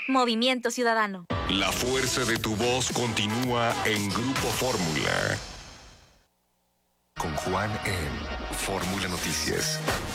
Movimiento Ciudadano. La fuerza de tu voz continúa en Grupo Fórmula. Con Juan en Fórmula Noticias.